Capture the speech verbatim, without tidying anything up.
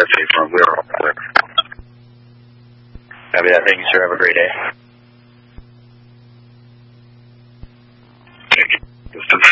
that's safe for him. We are all clear. Copy that. Thank you, sir. Have a great day. Take it. Distance